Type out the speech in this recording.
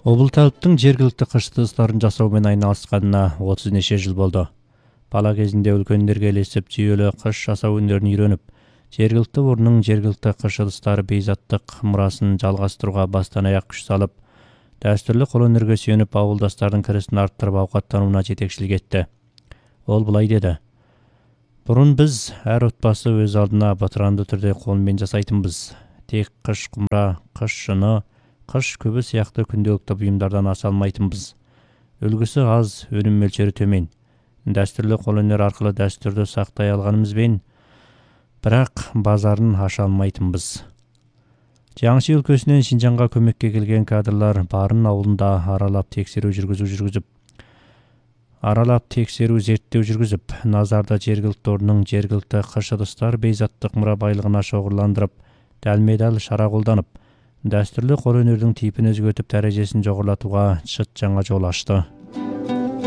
Облталыптың жергілікті қыш ыдыстарын жасаумен айналысқанына 30 неше жыл болды. Бала кезінде үлкендерге ілесіп, жүйелі қыш жасау өнерін үйреніп, жергілікті орынның жергілікті қыш ыдыстары бейзаттық мұрасын жалғастыруға бастан аяқ күш салып, дәстүрлі қолөнерге сүйеніп, ауылдастардың кірісін арттырып, ауқаттануына жетекшілік етті. Ол былай деді: бұрын біз әр отбасы өз алдына батыранды түрде қолмен жасайтынбыз. Тек қыш құмыра, қыш шыны, қыш күбі сияқты күнделікті бұйымдардан аса алмайтынбыз. Үлгісі аз, өнім мөлшері төмен. Дәстүрлі қолөнер арқылы дәстүрді сақтай алғанымызбен, бірақ базарын аша алмайтынбыз. Жаңши өлкесінен Шинжаңға көмекке келген кадрлар барын ауылында аралап тексеру зерттеу жүргізіп, назарда жергілікті орынның жергілікті қыш ыдыстар бейзаттық мұра байлығына шоғырландырып, дәлме-дәл шара қолданып, дәстүрлі қолөнердің типін өзгертіп, дәрежесін жоғарлатуға шыт жаңа жол ашты.